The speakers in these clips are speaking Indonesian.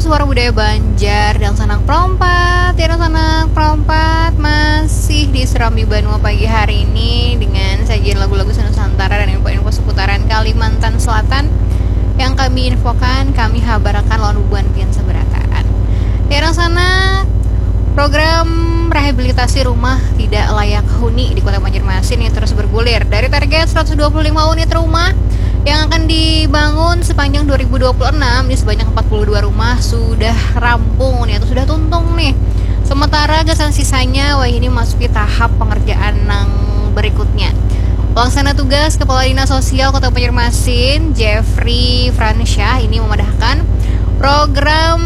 Suara Budaya Banjar dan Sanak Perompat. Ya, Sanak Perompat masih di Serambi Banua pagi hari ini dengan sajian lagu-lagu Nusantara dan info-info seputaran Kalimantan Selatan yang kami infokan, kami habarakan lawan bubuan pian seberataan. Ya, Sanak, program rehabilitasi rumah tidak layak huni di Kota Banjarmasin ini terus bergulir. Dari target 125 unit rumah yang akan dibangun sepanjang 2026, di sebanyak 42 rumah sudah rampung nih atau sudah tuntung nih. Sementara gasan sisanya wah ini masuki tahap pengerjaan yang berikutnya. Pelaksana tugas Kepala Dinas Sosial Kota Banjarmasin, Jeffrey Fransyah, ini memadahkan program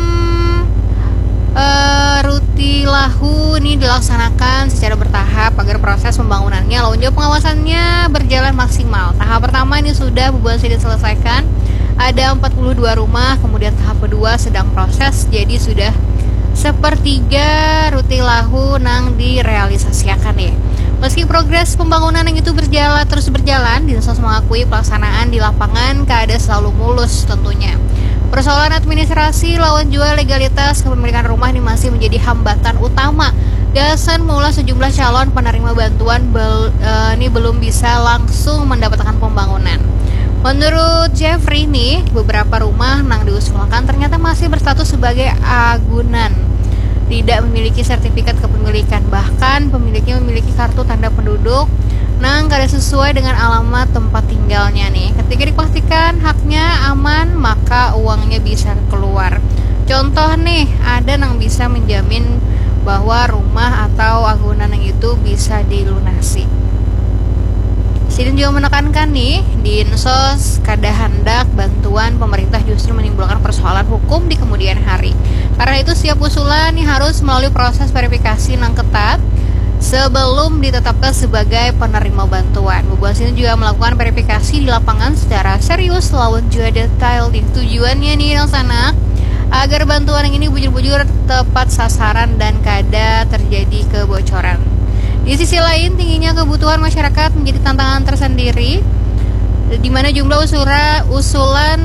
Rutilahu ini dilaksanakan secara bertahap agar proses pembangunannya lawan juga pengawasannya berjalan maksimal. Tahap pertama ini sudah diselesaikan, ada 42 rumah, kemudian tahap kedua sedang proses, jadi sudah sepertiga Rutilahu nang direalisasikan ya. Meski progres pembangunan yang itu terus berjalan, Dinsos mengakui pelaksanaan di lapangan keadaan selalu mulus tentunya. Persoalan administrasi lawan juga legalitas kepemilikan rumah ini masih menjadi hambatan utama. Gasan mula sejumlah calon penerima bantuan ini belum bisa langsung mendapatkan pembangunan. Menurut Jeffrey nih, beberapa rumah yang diusulkan ternyata masih berstatus sebagai agunan, tidak memiliki sertifikat kepemilikan, bahkan pemiliknya memiliki kartu tanda penduduk kada sesuai dengan alamat tempat tinggalnya nih. Ketika dipastikan haknya aman, maka uangnya bisa keluar. Contoh nih, ada yang bisa menjamin bahwa rumah atau agunan yang itu bisa dilunasi. Sidin juga menekankan nih, Dinsos kada hendak bantuan pemerintah justru menimbulkan persoalan hukum di kemudian hari. Karena itu setiap usulan nih harus melalui proses verifikasi yang ketat sebelum ditetapkan sebagai penerima bantuan. Bubuan sini juga melakukan verifikasi di lapangan secara serius lawan juga detail. Tujuannya nih yang sana agar bantuan yang ini bujur-bujur tepat sasaran dan kada terjadi kebocoran. Di sisi lain, tingginya kebutuhan masyarakat menjadi tantangan tersendiri, di mana jumlah usulan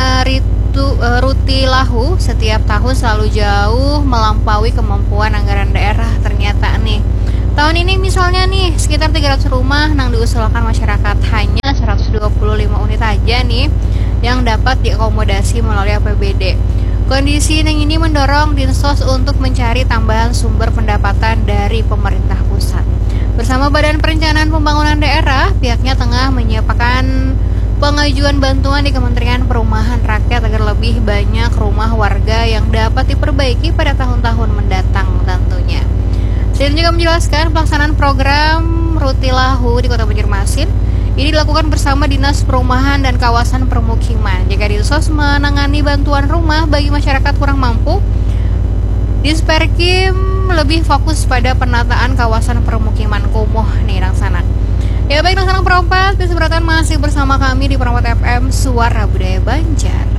Rutilahu setiap tahun selalu jauh melampaui kemampuan anggaran daerah ternyata nih. Tahun ini misalnya nih, sekitar 300 rumah yang diusulkan masyarakat, hanya 125 unit aja nih yang dapat diakomodasi melalui APBD. Kondisi yang ini mendorong Dinsos untuk mencari tambahan sumber pendapatan dari pemerintah pusat. Bersama Badan Perencanaan Pembangunan Daerah, pihaknya tengah menyiapkan pengajuan bantuan di Kementerian Perumahan Rakyat agar lebih banyak rumah warga yang dapat diperbaiki pada tahun-tahun mendatang tentunya. Dan juga menjelaskan pelaksanaan program Rutilahu di Kota Banjarmasin ini dilakukan bersama Dinas Perumahan dan Kawasan Permukiman. Jika Dinsos menangani bantuan rumah bagi masyarakat kurang mampu, Disperkim lebih fokus pada penataan kawasan permukiman kumuh nih Sanak. Ya baik Sanak Perompat, kesempatan masih bersama kami di Perompat FM Suara Budaya Banjar.